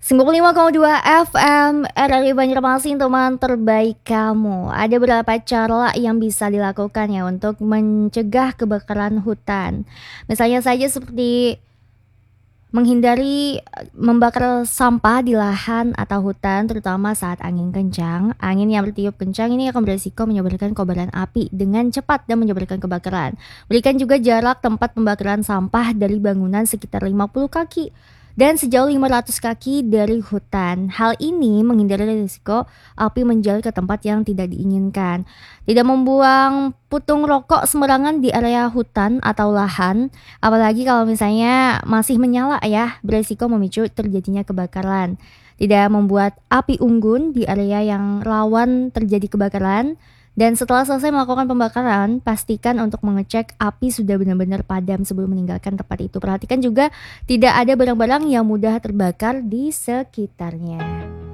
95,2 FM RRI Banjarmasin, teman terbaik kamu. Ada beberapa cara yang bisa dilakukan ya untuk mencegah kebakaran hutan. Misalnya saja seperti menghindari membakar sampah di lahan atau hutan, terutama saat angin kencang. Angin yang bertiup kencang ini akan beresiko menyebarkan kobaran api dengan cepat dan menyebabkan kebakaran. Berikan juga jarak tempat pembakaran sampah dari bangunan sekitar 50 kaki dan sejauh 500 kaki dari hutan. Hal ini menghindari risiko api menjalar ke tempat yang tidak diinginkan. Tidak membuang putung rokok sembarangan di area hutan atau lahan, apalagi kalau misalnya masih menyala ya, berisiko memicu terjadinya kebakaran. Tidak membuat api unggun di area yang rawan terjadi kebakaran. Dan setelah selesai melakukan pembakaran, pastikan untuk mengecek api sudah benar-benar padam sebelum meninggalkan tempat itu. Perhatikan juga tidak ada barang-barang yang mudah terbakar di sekitarnya.